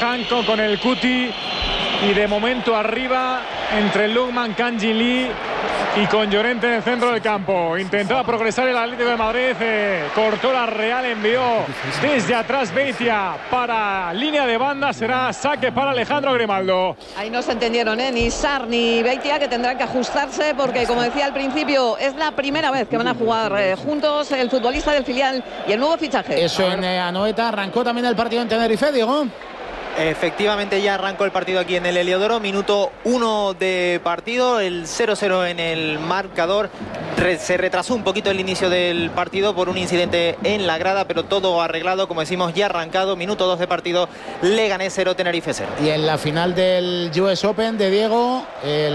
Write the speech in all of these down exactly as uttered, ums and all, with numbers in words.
Hanko con el Cuti. Y de momento arriba entre Lukman, Kang-in Lee y con Llorente en el centro del campo. Intentaba progresar el Atlético de Madrid. Eh, cortó la Real, envió desde atrás Beitia para línea de banda. Será saque para Alejandro Grimaldo. Ahí no se entendieron, ¿eh? Ni Sarr ni Beitia, que tendrán que ajustarse porque, como decía al principio, es la primera vez que van a jugar eh, juntos el futbolista del filial y el nuevo fichaje. Eso en eh, Anoeta. Arrancó también el partido en Tenerife, Diego. Efectivamente, ya arrancó el partido aquí en el Heliodoro. Minuto uno de partido, el cero cero en el marcador. Re se retrasó un poquito el inicio del partido por un incidente en la grada, pero todo arreglado, como decimos, ya arrancado. Minuto dos de partido, Leganés cero, Tenerife cero. Y en la final del U S Open de Diego,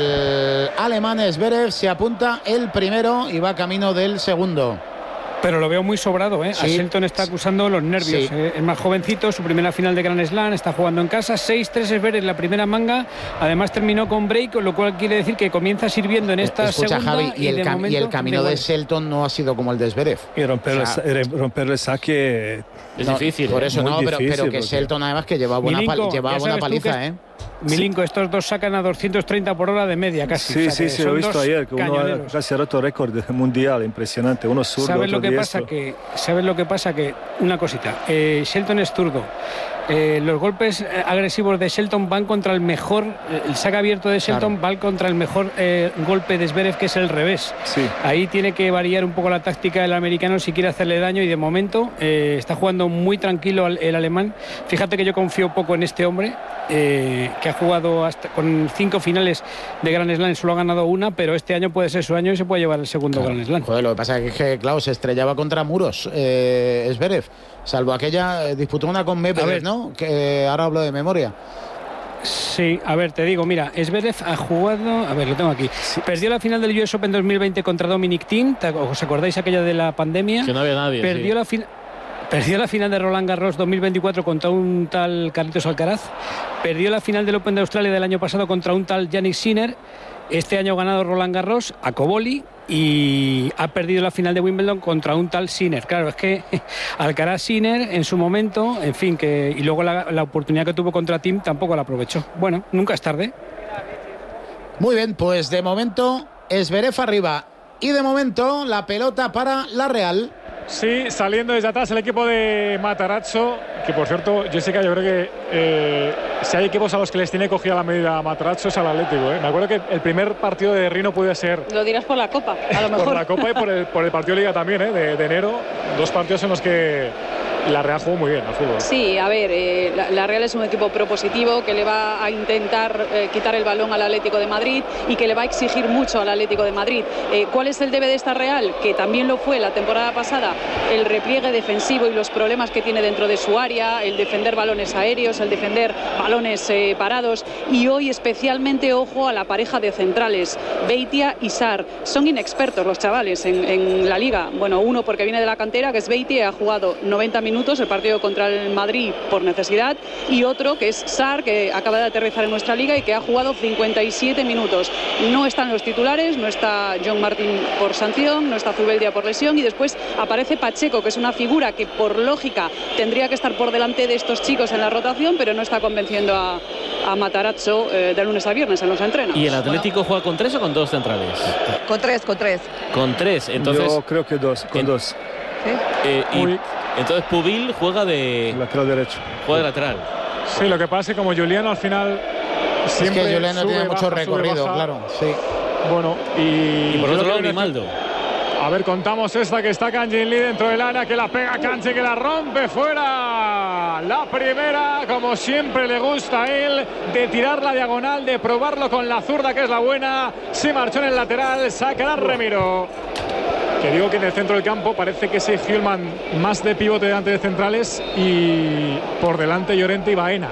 el alemán Zverev se apunta el primero y va camino del segundo. Pero lo veo muy sobrado, ¿eh? Sí. A Shelton está acusando los nervios. Sí. ¿eh? Es más jovencito, su primera final de Grand Slam, está jugando en casa. seis tres Zverev en la primera manga. Además terminó con break, lo cual quiere decir que comienza sirviendo en esta Escucha, segunda. Javi, y, y, el, de cam momento, y el camino de de Shelton no ha sido como el de Zverev. Y romper, o sea, el, romper el saque es no, difícil. Por eso muy no, pero, difícil, pero que porque... Shelton además que lleva buena, Milinko, pal lleva ya buena sabes tú paliza, que ¿eh? Milinko, estos dos sacan a doscientos treinta por hora de media casi. Sí, o sea, sí, sí, lo he visto ayer, que uno ha casi roto récord mundial, impresionante. Uno zurdo, ¿Sabes otro lo que diestro. pasa? Que, ¿Sabes lo que pasa? Que, una cosita, eh, Shelton es zurdo. Eh, los golpes agresivos de Shelton van contra el mejor, el saque abierto de Shelton claro. va contra el mejor eh, golpe de Zverev, que es el revés. Sí. Ahí tiene que variar un poco la táctica del americano si quiere hacerle daño, y de momento eh, está jugando muy tranquilo el, el alemán. Fíjate que yo confío poco en este hombre, eh, que ha jugado hasta con cinco finales de Grand Slam, solo ha ganado una, pero este año puede ser su año y se puede llevar el segundo claro. Grand Slam. Joder, lo que pasa es que, claro, se estrellaba contra muros eh, Zverev, salvo aquella, eh, disputó una con Medvedev, ¿no? Que eh, ahora hablo de memoria. Sí, a ver, te digo, mira, Zverev ha jugado, a ver, lo tengo aquí. Sí. Perdió la final del U S Open dos mil veinte contra Dominic Thiem, ¿os acordáis aquella de la pandemia? Que no había nadie. Perdió sí. la final. Perdió la final de Roland Garros dos mil veinticuatro contra un tal Carlitos Alcaraz. Perdió la final del Open de Australia del año pasado contra un tal Jannik Sinner. Este año ha ganado Roland Garros a Koboli y ha perdido la final de Wimbledon contra un tal Sinner. Claro, es que Alcaraz, Sinner en su momento, en fin, que y luego la, la oportunidad que tuvo contra Thiem tampoco la aprovechó. Bueno, nunca es tarde. Muy bien, pues de momento Zverev arriba y de momento la pelota para la Real. Sí, saliendo desde atrás el equipo de Matarazzo, que por cierto, Jessica, yo creo que eh, si hay equipos a los que les tiene cogida la medida Matarazzo es al Atlético, ¿eh? Me acuerdo que el primer partido de Rino puede ser... Lo dirás por la Copa, a lo mejor. Por la Copa y por el, por el partido de Liga también, ¿eh? de, de enero, dos partidos en los que la Real jugó muy bien al fútbol. Sí, a ver, eh, la, la Real es un equipo propositivo que le va a intentar eh, quitar el balón al Atlético de Madrid y que le va a exigir mucho al Atlético de Madrid. Eh, ¿Cuál es el debe de esta Real? Que también lo fue la temporada pasada, el repliegue defensivo y los problemas que tiene dentro de su área, el defender balones aéreos, el defender balones eh, parados, y hoy especialmente ojo a la pareja de centrales, Beitia y Sarr. Son inexpertos los chavales en, en la Liga. Bueno, uno porque viene de la cantera, que es Beitia, ha jugado noventa minutos el partido contra el Madrid por necesidad, y otro que es Sarr, que acaba de aterrizar en nuestra Liga y que ha jugado cincuenta y siete minutos. No están los titulares, no está John Martin por sanción, no está Zubeldia por lesión, y después aparece Pacheco, que es una figura que por lógica tendría que estar por delante de estos chicos en la rotación, pero no está convenciendo a, a Matarazzo eh, de lunes a viernes en los entrenos. ¿Y el Atlético juega con tres o con dos centrales? Con tres, con tres. Con tres, entonces... Yo creo que dos, con en, dos. ¿Sí? Eh, y, entonces Pubil juega de... Lateral derecho. Juega de lateral. Sí, lo que pasa es que como Juliano al final siempre es que Juliano sube, tiene baja, mucho sube, recorrido, baja. claro, sí. Bueno, y... Y por otro lado, Grimaldo. A ver, contamos esta que está Kang-in Lee dentro del área, que la pega Kanji, que la rompe fuera. La primera, como siempre le gusta a él, de tirar la diagonal, de probarlo con la zurda, que es la buena. Se marchó en el lateral, sacará Remiro. Que digo que en el centro del campo parece que ese Hjulman más de pivote delante de centrales y por delante Llorente y Baena.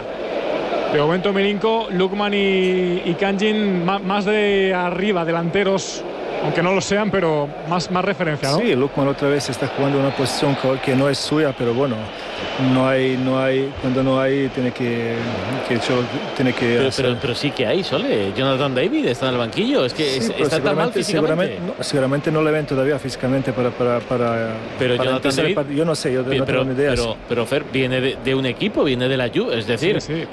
De momento Milinko, Lukman y, y Kang-in más de arriba, delanteros, aunque no lo sean, pero más, más referencia, ¿no? Sí, Lukman otra vez está jugando una posición que no es suya, pero bueno, no hay, no hay, cuando no hay tiene que, que hecho, tiene que pero, hacer. pero, pero sí que hay, Sole. Jonathan David está en el banquillo, es que sí, es, está tan mal físicamente. Seguramente no, seguramente no le ven todavía físicamente para para para. Pero para Jonathan David, yo no sé, yo pero, no tengo ni idea. Pero, pero Fer viene de, de un equipo, viene de la Juve, es decir, sí, sí,